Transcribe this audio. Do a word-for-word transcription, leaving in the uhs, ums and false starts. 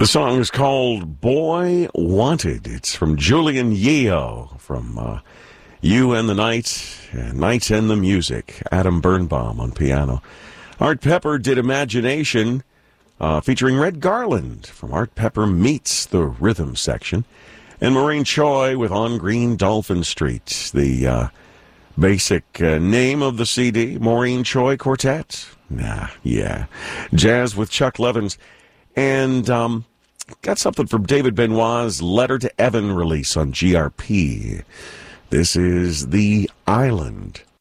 The song is called Boy Wanted. It's from Julian Yeo from uh, You and the Night, and Night and the Music. Adam Birnbaum on piano. Art Pepper did Imagination, uh, featuring Red Garland from Art Pepper Meets the Rhythm section. And Maureen Choi with On Green Dolphin Street, the uh, basic uh, name of the C D. Maureen Choi Quartet? Nah, yeah. Jazz with Chuck Levins. And um, got something from David Benoit's Letter to Evan release on G R P. This is The Island.